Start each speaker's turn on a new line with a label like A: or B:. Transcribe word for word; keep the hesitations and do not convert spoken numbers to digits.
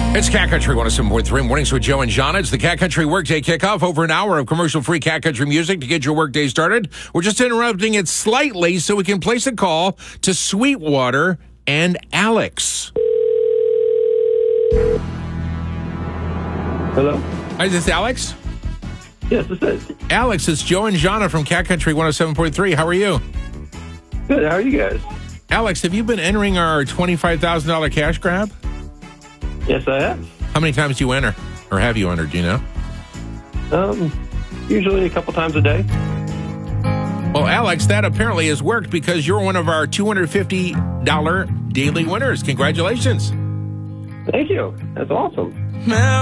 A: It's Cat Country one oh seven point three, Mornings with Joe and John. It's the Cat Country Workday Kickoff. Over an hour of commercial-free Cat Country music to get your workday started. We're just interrupting it slightly so we can place a call to Sweetwater and Alex.
B: Hello?
A: Hi, is this Alex?
B: Yes, this is.
A: Alex, it's Joe and Jonna from Cat Country one oh seven point three. How are you?
B: Good, how are you guys?
A: Alex, have you been entering our twenty-five thousand dollars cash grab?
B: Yes, I have.
A: How many times do you enter? Or have you entered, do you know?
B: Um, usually a couple times a day.
A: Well, Alex, that apparently has worked because you're one of our two hundred fifty dollars daily winners. Congratulations.
B: Thank you. That's awesome.
A: Now